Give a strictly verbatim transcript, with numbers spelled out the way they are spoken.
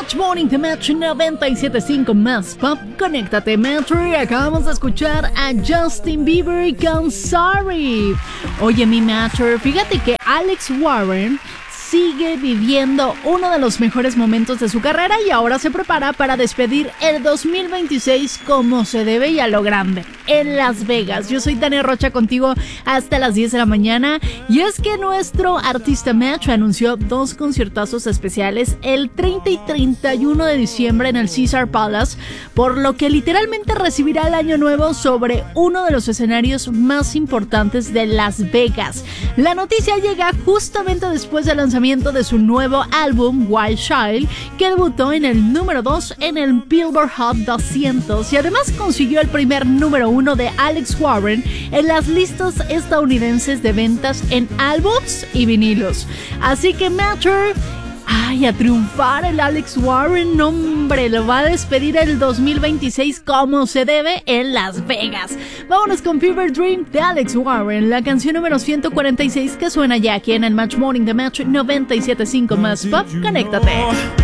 Match Morning de Match noventa y siete punto cinco más Pop. Conéctate, Metro. Y acabamos de escuchar a Justin Bieber con Sorry. Oye, mi Matcher, fíjate que Alex Warren sigue viviendo uno de los mejores momentos de su carrera y ahora se prepara para despedir el dos mil veintiséis como se debe y a lo grande, en Las Vegas. Yo soy Tania Rocha, contigo hasta las diez de la mañana, y es que nuestro artista Match anunció dos conciertazos especiales el treinta y treinta y uno de diciembre en el Caesars Palace, por lo que literalmente recibirá el año nuevo sobre uno de los escenarios más importantes de Las Vegas. La noticia llega justamente después del lanzamiento de su nuevo álbum Wild Child, que debutó en el número dos en el Billboard Hot doscientos y además consiguió el primer número uno de Alex Warren en las listas estadounidenses de ventas en álbums y vinilos. Así que Matter, ay, a triunfar el Alex Warren, hombre, lo va a despedir el dos mil veintiséis como se debe en Las Vegas. Vámonos con Fever Dream de Alex Warren, la canción número ciento cuarenta y seis que suena ya aquí en el Match Morning de Match noventa y siete punto cinco más Pop. Conéctate.